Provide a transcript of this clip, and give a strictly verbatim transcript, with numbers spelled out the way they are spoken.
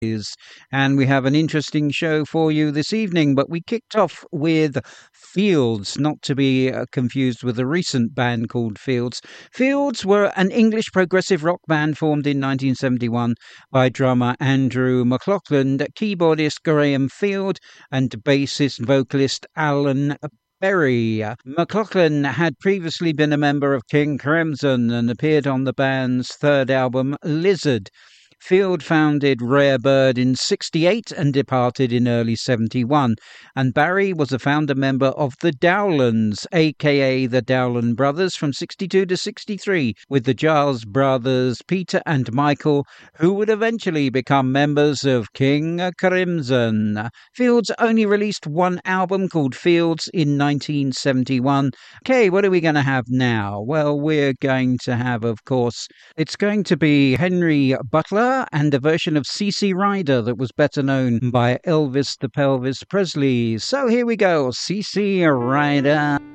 And we have an interesting show for you this evening, but we kicked off with Fields, not to be uh, confused with a recent band called Fields. Fields were an English progressive rock band formed in nineteen seventy-one by drummer Andrew McLaughlin, keyboardist Graham Field, and bassist vocalist Alan Berry. McLaughlin had previously been a member of King Crimson and appeared on the band's third album, Lizard. Field founded Rare Bird in sixty-eight and departed in early seventy-one, and Barry was a founder member of the Dowlands, aka the Dowland Brothers, from sixty-two to sixty-three, with the Giles brothers Peter and Michael, who would eventually become members of King Crimson. Fields only released one album called Fields in nineteen seventy-one. Okay, what are we going to have now? Well, we're going to have, of course, it's going to be Henry Butler and a version of C C Rider that was better known by Elvis the Pelvis Presley. So here we go, C C Rider.